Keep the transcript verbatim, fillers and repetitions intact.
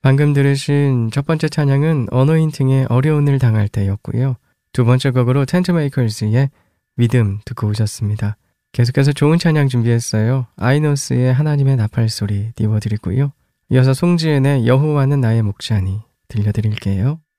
방금 들으신 첫 번째 찬양은 어노인팅의 어려운을 당할 때였고요. 두 번째 곡으로 텐트메이커즈의 믿음 듣고 오셨습니다. 계속해서 좋은 찬양 준비했어요. 아이노스의 하나님의 나팔소리 띄워드리고요. 이어서 송지은의 여호와는 나의 목자니 들려드릴게요.